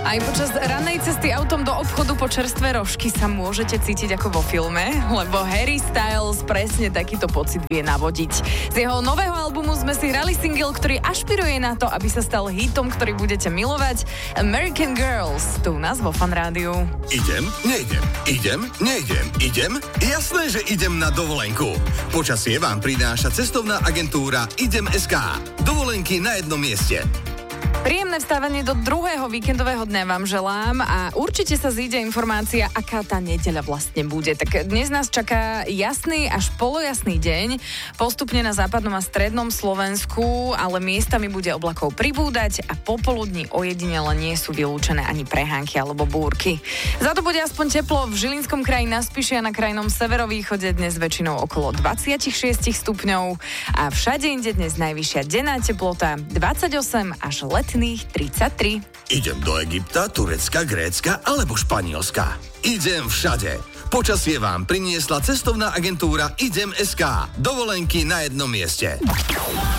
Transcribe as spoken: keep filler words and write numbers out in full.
Aj počas ranej cesty autom do obchodu po čerstvé rožky sa môžete cítiť ako vo filme, lebo Harry Styles presne takýto pocit vie navodiť. Z jeho nového albumu sme si hrali single, ktorý ašpiruje na to, aby sa stal hitom, ktorý budete milovať. American Girls, tu u nás vo Fan Rádiu. Idem, nejdem, idem, nejdem, idem. Jasné, že idem na dovolenku. Počasie vám prináša cestovná agentúra Idem bodka es ká. Dovolenky na jednom mieste. Príjemné vstávanie do druhého víkendového dňa vám želám a určite sa zíde informácia, aká tá nedeľa vlastne bude. Tak dnes nás čaká jasný až polojasný deň, postupne na západnom a strednom Slovensku, ale miestami bude oblakov pribúdať a popoludní ojedinele nie sú vylúčené ani prehánky alebo búrky. Za to bude aspoň teplo v Žilinskom kraji, na Spiši a na krajnom severovýchode dnes väčšinou okolo dvadsaťšesť stupňov a všade inde dnes najvyššia denná teplota dvadsaťosem až letných tridsaťtri. Idem do Egypta, Turecka, Grécka alebo Španielska. Idem všade. Počasie vám priniesla cestovná agentúra Idem bodka es ká. Dovolenky na jednom mieste.